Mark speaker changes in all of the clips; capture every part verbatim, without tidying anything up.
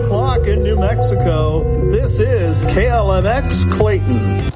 Speaker 1: o'clock in New Mexico. This is K L M X Clayton.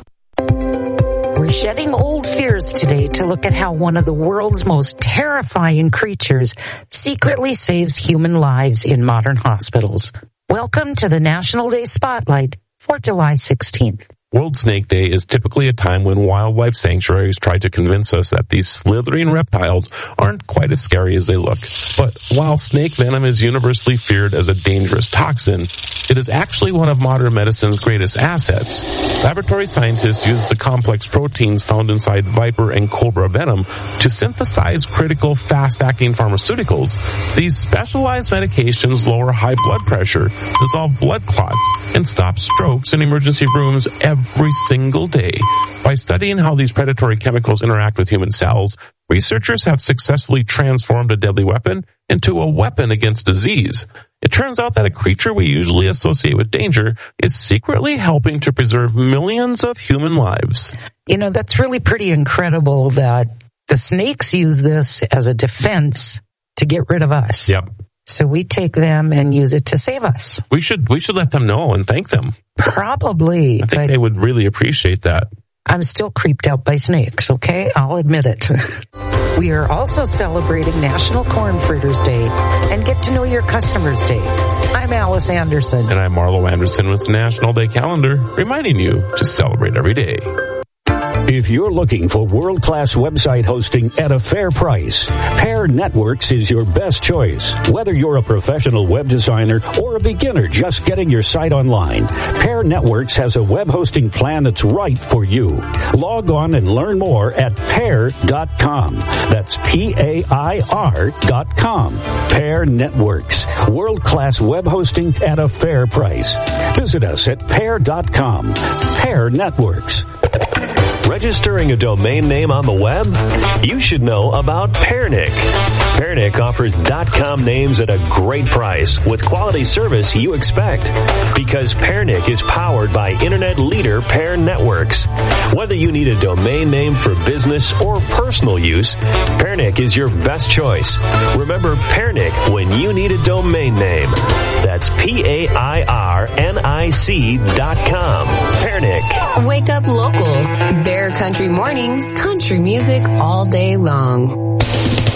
Speaker 2: We're shedding old fears today to look at how one of the world's most terrifying creatures secretly saves human lives in modern hospitals. Welcome to the National Day Spotlight for July sixteenth.
Speaker 3: World Snake Day is typically a time when wildlife sanctuaries try to convince us that these slithering reptiles aren't quite as scary as they look. But while snake venom is universally feared as a dangerous toxin, it is actually one of modern medicine's greatest assets. Laboratory scientists use the complex proteins found inside viper and cobra venom to synthesize critical, fast-acting pharmaceuticals. These specialized medications lower high blood pressure, dissolve blood clots, and stop strokes in emergency rooms every every single day. By studying how these predatory chemicals interact with human cells, researchers have successfully transformed a deadly weapon into a weapon against disease. It turns out that a creature we usually associate with danger is secretly helping to preserve millions of human lives.
Speaker 2: You know, that's really pretty incredible that the snakes use this as a defense to get rid of us.
Speaker 3: Yep.
Speaker 2: So we take them and use it to save us.
Speaker 3: We should we should let them know and thank them.
Speaker 2: Probably.
Speaker 3: I think they would really appreciate that.
Speaker 2: I'm still creeped out by snakes, okay? I'll admit it. We are also celebrating National Corn Fritters Day and Get to Know Your Customers Day. I'm Alice Anderson.
Speaker 3: And I'm Marlo Anderson with National Day Calendar, reminding you to celebrate every day.
Speaker 4: If you're looking for world-class website hosting at a fair price, Pair Networks is your best choice. Whether you're a professional web designer or a beginner just getting your site online, Pair Networks has a web hosting plan that's right for you. Log on and learn more at pair dot com. That's P A I R dot com. Pair Networks, world-class web hosting at a fair price. Visit us at pair dot com. Pair Networks.
Speaker 5: Registering a domain name on the web? You should know about Pairnic. Pairnic offers .com names at a great price with quality service you expect. Because Pairnic is powered by internet leader Pair Networks. Whether you need a domain name for business or personal use, Pairnic is your best choice. Remember Pairnic when you need a domain name. That's P A I R N I C dot com. Pairnic.
Speaker 6: Wake up local. Bear Country Mornings, country music all day long.